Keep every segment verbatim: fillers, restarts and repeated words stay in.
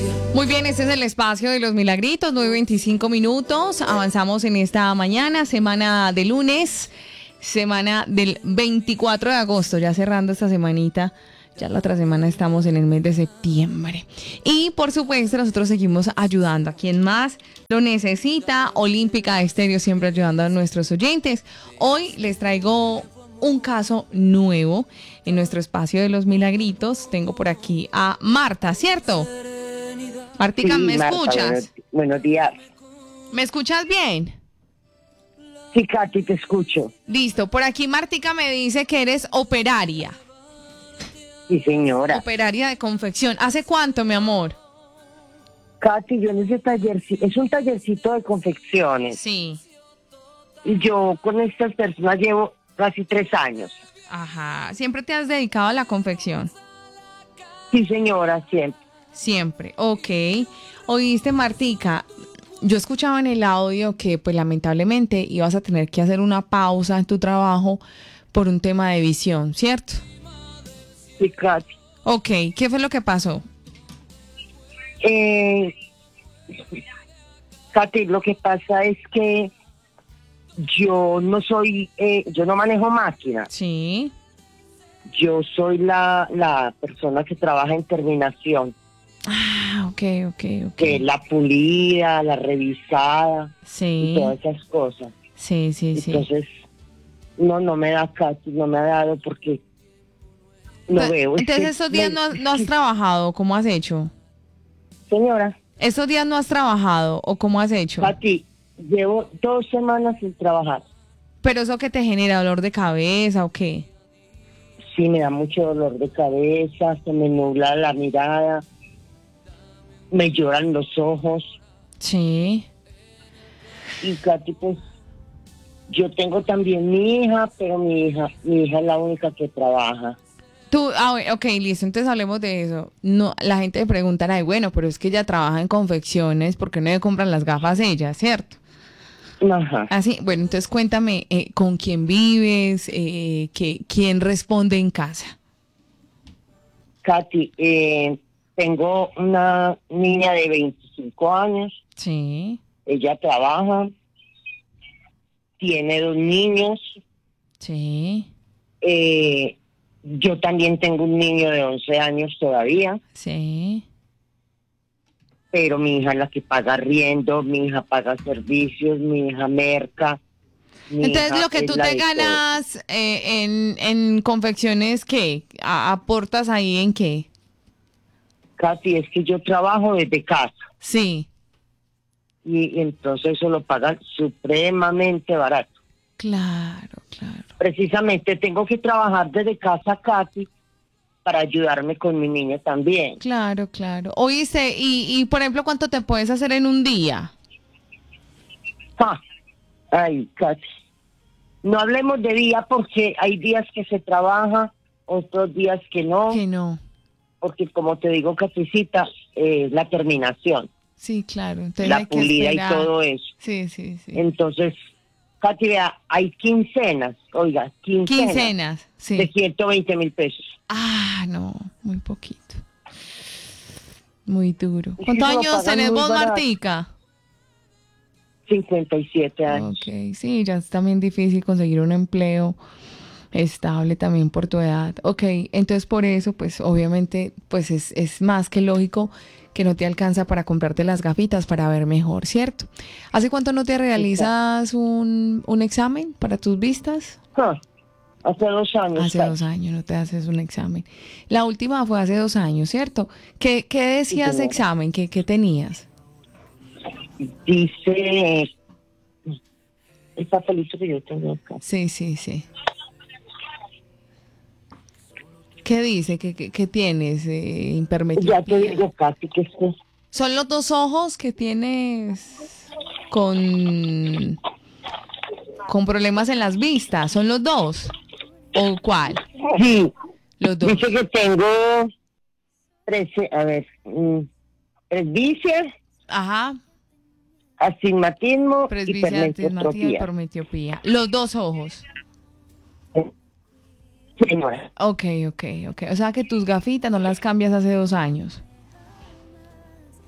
Muy bien, este es el espacio de los milagritos, nueve veinticinco minutos. Avanzamos en esta mañana, semana de lunes, semana del veinticuatro de agosto, ya cerrando esta semanita. Ya la otra semana estamos en el mes de septiembre. Y por supuesto nosotros seguimos ayudando a quien más lo necesita. Olímpica Estéreo siempre ayudando a nuestros oyentes. Hoy les traigo un caso nuevo en nuestro espacio de los milagritos. Tengo por aquí a Marta, ¿cierto? Martica, Sí, ¿me Marta, escuchas? Buenos, buenos días. ¿Me escuchas bien? Sí, Katy, te escucho. Listo, por aquí Martica me dice que eres operaria. Sí, señora. Operaria de confección. ¿Hace cuánto, mi amor? Katy, yo en ese taller, es un tallercito de confecciones. Sí. Y yo con estas personas llevo casi tres años. Ajá. ¿Siempre te has dedicado a la confección? Sí, señora, siempre. Siempre, ok. Oíste, Martica, yo escuchaba en el audio que pues lamentablemente ibas a tener que hacer una pausa en tu trabajo por un tema de visión, ¿cierto? Sí, Katy. Ok, ¿qué fue lo que pasó? Eh, Katy, lo que pasa es que yo no soy, eh, yo no manejo máquina. Sí. Yo soy la, la persona que trabaja en terminación. Ah, ok, ok, ok. Que la pulida, la revisada, Sí. y todas esas cosas. Sí, sí, sí. Entonces, no, no me da Katy, no me ha dado porque no Entonces, veo. Entonces Es que estos días me- no, no has trabajado, ¿cómo has hecho? Señora, ¿Estos días no has trabajado o cómo has hecho? Katy, llevo dos semanas sin trabajar. ¿Pero eso que te genera dolor de cabeza o qué? Sí, me da mucho dolor de cabeza, se me nubla la mirada, me lloran los ojos. Sí. Y Katy, pues, yo tengo también mi hija, pero mi hija, mi hija es la única que trabaja. Tú, ah, bueno, ok, listo, entonces hablemos de eso. No, la gente me preguntará, "Ay, bueno, pero es que ella trabaja en confecciones, ¿por qué no le compran las gafas ella, cierto?" Ajá. Así, bueno, entonces cuéntame, eh, ¿con quién vives? Eh, ¿qué, quién responde en casa? Katy, eh, tengo una niña de veinticinco años, Sí, ella trabaja, tiene dos niños, sí, eh, yo también tengo un niño de once años todavía, sí. pero mi hija es la que paga arriendo, mi hija paga servicios, mi hija merca. Mi Entonces, hija lo que es tú la te de todo. ganas eh, en, en confecciones, ¿qué? ¿A- ¿Aportas ahí en qué? Katy, es que yo trabajo desde casa Sí, y, y entonces eso lo pagan supremamente barato. claro, claro. Precisamente tengo que trabajar desde casa, Katy, para ayudarme con mi niña también. Claro, claro. Oíste, y, y por ejemplo, ¿cuánto te puedes hacer en un día? Ah, ay, Katy. No hablemos de día porque hay días que se trabaja, otros días que no, Que no. porque como te digo, Katycita, eh, la terminación, Sí, claro. Entonces la hay que pulida y esperar. todo eso. Sí, sí, sí. Entonces, Katy, vea, hay quincenas, oiga, quincenas, Quincenas, sí. de ciento veinte mil pesos. Ah, no, muy poquito. Muy duro. Es que ¿Cuántos se lo años pagan tenés muy vos, barato. Martica? cincuenta y siete años. Ok, sí, ya es también difícil conseguir un empleo estable también por tu edad. Ok, entonces por eso, pues obviamente, pues es, es más que lógico que no te alcanza para comprarte las gafitas para ver mejor, ¿cierto? ¿Hace cuánto no te realizas un, un examen para tus vistas? Ah, hace dos años. Hace Katy. dos años no te haces un examen. La última fue hace dos años, ¿cierto? ¿Qué, qué decía ese señora. examen? ¿Qué, qué tenías? Dice el papelito que yo tengo acá. Sí, sí, sí. ¿Qué dice? ¿Qué, qué, qué tienes? Eh, Ya te hipermetropía. digo, Katy, que es que ¿Son los dos ojos que tienes con, con problemas en las vistas? ¿Son los dos? ¿O cuál? sí, Los dos. dice que tengo trece, a ver, mm, presbicia, Ajá. astigmatismo y Presbicia, astigmatismo y hipermetropía. hipermetropía. Los dos ojos. Señora, Ok, ok, ok. O sea que tus gafitas no las cambias hace dos años.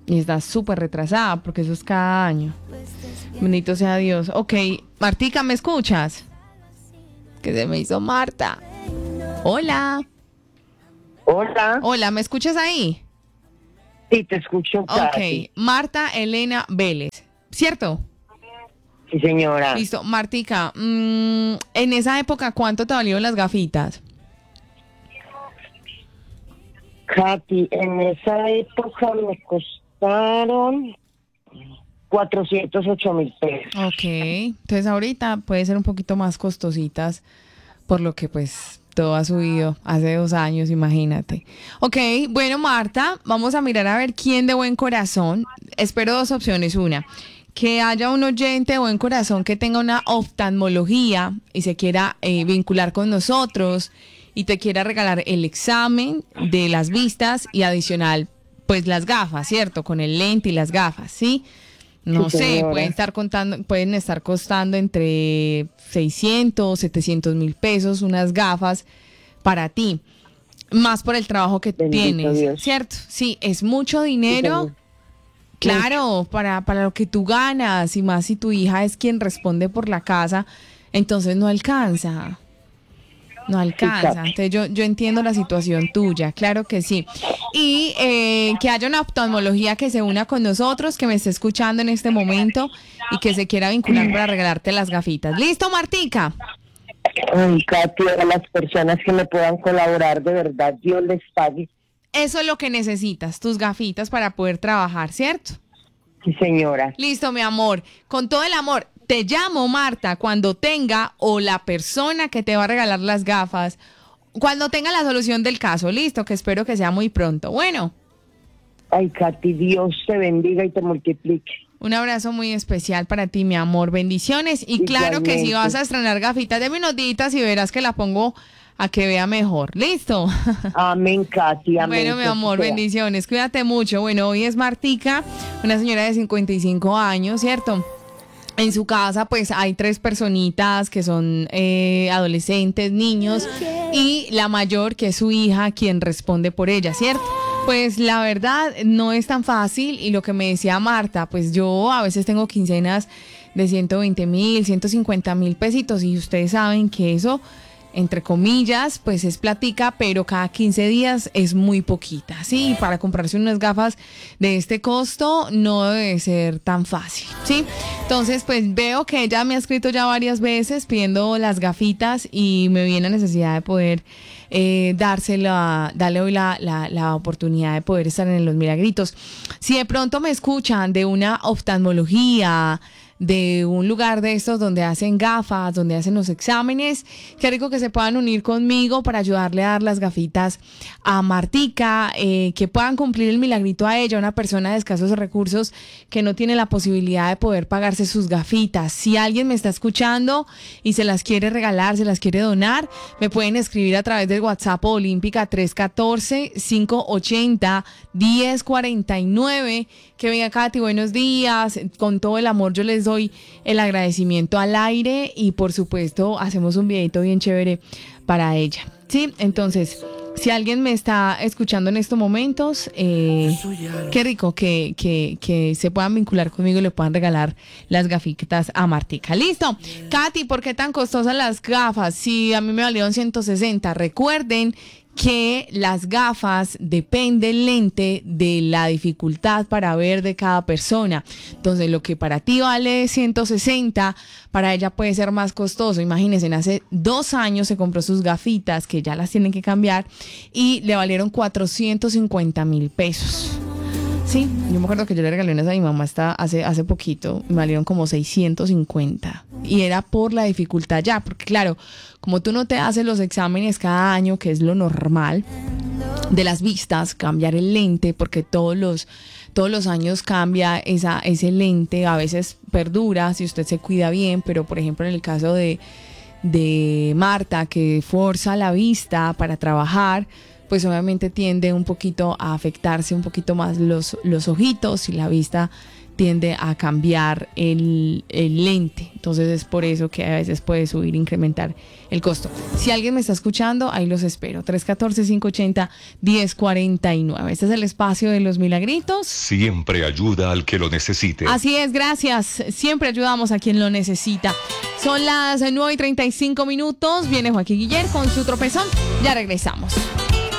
Y está súper retrasada porque eso es cada año. Bendito sea Dios. Ok, Martica, ¿me escuchas? Que se me hizo Marta. Hola. Hola. Hola, ¿me escuchas ahí? Sí, te escucho. Ok, Marta Elena Vélez, ¿cierto? Sí, señora. Listo, Martica, mmm, en esa época, ¿cuánto te valieron las gafitas? Katy, en esa época me costaron cuatrocientos ocho mil pesos. Ok, entonces ahorita puede ser un poquito más costositas, por lo que pues todo ha subido hace dos años, imagínate. Ok, bueno, Marta, vamos a mirar a ver quién de buen corazón. Espero dos opciones. Una, que haya un oyente de buen corazón que tenga una oftalmología y se quiera eh, vincular con nosotros y te quiera regalar el examen de las vistas y adicional, pues las gafas, ¿cierto? Con el lente y las gafas, ¿sí? No Sí, sé, señora. pueden estar contando, pueden estar costando entre seiscientos, setecientos mil pesos unas gafas para ti, más por el trabajo que Bendito tienes, Dios. ¿cierto? Sí, es mucho Sí, dinero, señor. claro, para, para lo que tú ganas y más si tu hija es quien responde por la casa, entonces no alcanza. No alcanza. Katy. Entonces yo, yo entiendo la situación tuya, claro que sí. Y eh, que haya una oftalmología que se una con nosotros, que me esté escuchando en este momento y que se quiera vincular para regalarte las gafitas. ¿Listo, Martica? Ay, Katy, a las personas que me puedan colaborar, de verdad, Dios les pague. Eso es lo que necesitas, tus gafitas para poder trabajar, ¿cierto? Sí, señora. Listo, mi amor. Con todo el amor. Te llamo, Marta, cuando tenga o la persona que te va a regalar las gafas, cuando tenga la solución del caso. Listo, que espero que sea muy pronto. Bueno, Ay, Katy, Dios te bendiga y te multiplique. un abrazo muy especial para ti, mi amor. Bendiciones. Y claro que si Igualmente. vas a estrenar gafitas de unos días y verás que la pongo a que vea mejor. Listo. Amén, Katy, amén. Bueno, mi que así amor, sea. bendiciones. Cuídate mucho. Bueno, hoy es Martica, una señora de cincuenta y cinco años, ¿cierto? En su casa pues hay tres personitas que son eh, adolescentes, niños y la mayor que es su hija quien responde por ella, ¿cierto? Pues la verdad no es tan fácil y lo que me decía Marta, pues yo a veces tengo quincenas de ciento veinte mil, ciento cincuenta mil pesitos y ustedes saben que eso, entre comillas, pues es platica, pero cada quince días es muy poquita, ¿sí? Para comprarse unas gafas de este costo no debe ser tan fácil, ¿sí? Entonces, pues veo que ella me ha escrito ya varias veces pidiendo las gafitas y me viene la necesidad de poder eh, dársela, darle hoy la, la, la oportunidad de poder estar en los milagritos. Si de pronto me escuchan de una oftalmología, de un lugar de estos donde hacen gafas, donde hacen los exámenes, qué rico que se puedan unir conmigo para ayudarle a dar las gafitas a Martica, eh, que puedan cumplir el milagrito a ella, una persona de escasos recursos que no tiene la posibilidad de poder pagarse sus gafitas. Si alguien me está escuchando y se las quiere regalar, se las quiere donar, me pueden escribir a través del WhatsApp Olímpica tres uno cuatro, cinco ocho cero, uno cero cuatro nueve. Que venga, Katy, buenos días, con todo el amor yo les doy el agradecimiento al aire y por supuesto hacemos un videito bien chévere para ella, ¿sí? Entonces, si alguien me está escuchando en estos momentos, eh, qué rico que, que, que se puedan vincular conmigo y le puedan regalar las gafitas a Martica. ¿Listo? Katy, ¿por qué tan costosas las gafas? Si a mí me valieron ciento sesenta, recuerden que las gafas depende el lente de la dificultad para ver de cada persona. Entonces, lo que para ti vale ciento sesenta, para ella puede ser más costoso. Imagínense, hace dos años se compró sus gafitas, que ya las tienen que cambiar, y le valieron cuatrocientos cincuenta mil pesos. Sí, yo me acuerdo que yo le regalé unas a mi mamá hasta hace, hace poquito, me valieron como seiscientos cincuenta. Y era por la dificultad ya, porque claro, como tú no te haces los exámenes cada año, que es lo normal de las vistas, cambiar el lente, porque todos los, todos los años cambia esa, ese lente, a veces perdura si usted se cuida bien, pero por ejemplo en el caso de, de Marta, que forza la vista para trabajar, pues obviamente tiende un poquito a afectarse un poquito más los, los ojitos y la vista tiende a cambiar el, el lente. Entonces es por eso que a veces puede subir, incrementar el costo. Si alguien me está escuchando, ahí los espero. tres uno cuatro, cinco ocho cero, uno cero cuatro nueve. Este es el espacio de los milagritos. Siempre ayuda al que lo necesite. Así es, gracias. Siempre ayudamos a quien lo necesita. Son las nueve y treinta y cinco minutos. Viene Joaquín Guiller con su tropezón. Ya regresamos.